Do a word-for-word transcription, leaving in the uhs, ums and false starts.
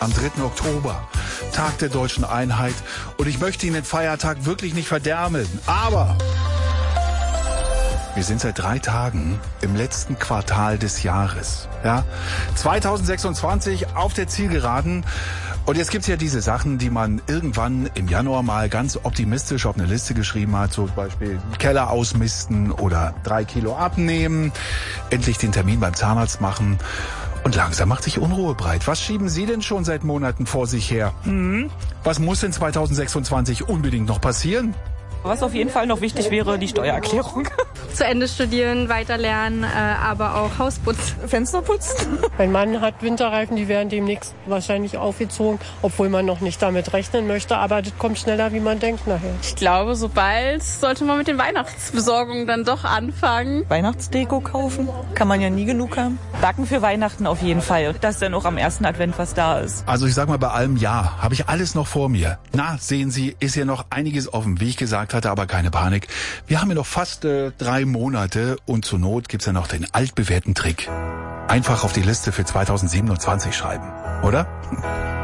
am dritten Oktober, Tag der deutschen Einheit. Und ich möchte Ihnen den Feiertag wirklich nicht verderben. Aber wir sind seit drei Tagen im letzten Quartal des Jahres. Ja, zwanzig sechsundzwanzig auf der Zielgeraden. Und jetzt gibt's ja diese Sachen, die man irgendwann im Januar mal ganz optimistisch auf eine Liste geschrieben hat. Zum Beispiel Keller ausmisten oder drei Kilo abnehmen, endlich den Termin beim Zahnarzt machen. Und langsam macht sich Unruhe breit. Was schieben Sie denn schon seit Monaten vor sich her? Hm? Was muss in zwanzig sechsundzwanzig unbedingt noch passieren? Was auf jeden Fall noch wichtig wäre, die Steuererklärung. Zu Ende studieren, weiterlernen, äh, aber auch Haus putzen. Fenster putzen. Mein Mann hat Winterreifen, die werden demnächst wahrscheinlich aufgezogen, obwohl man noch nicht damit rechnen möchte. Aber das kommt schneller, wie man denkt nachher. Ich glaube, so bald sollte man mit den Weihnachtsbesorgungen dann doch anfangen. Weihnachtsdeko kaufen, kann man ja nie genug haben. Backen für Weihnachten auf jeden Fall, dass dann auch am ersten Advent was da ist. Also ich sag mal, bei allem ja, habe ich alles noch vor mir. Na, sehen Sie, ist ja noch einiges offen, wie ich gesagt hatte, aber keine Panik. Wir haben ja noch fast äh, drei Monate und zur Not gibt's ja noch den altbewährten Trick. Einfach auf die Liste für zwanzig siebenundzwanzig schreiben, oder?